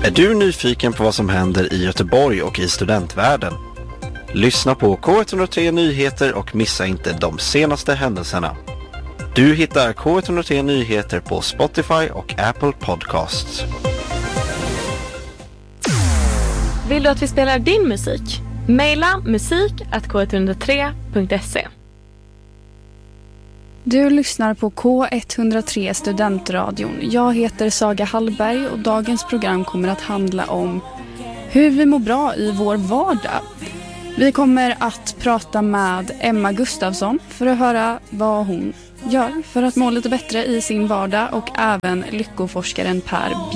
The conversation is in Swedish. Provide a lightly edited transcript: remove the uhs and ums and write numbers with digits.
Är du nyfiken på vad som händer i Göteborg och i studentvärlden? Lyssna på K103 Nyheter och missa inte de senaste händelserna. Du hittar K103 Nyheter på Spotify och Apple Podcasts. Vill du att vi spelar din musik? Maila musik@k103.se. Du lyssnar på K103 Studentradion. Jag heter Saga Hallberg och dagens program kommer att handla om hur vi mår bra i vår vardag. Vi kommer att prata med Emma Gustafsson för att höra vad hon gör för att må lite bättre i sin vardag och även lyckoforskaren Per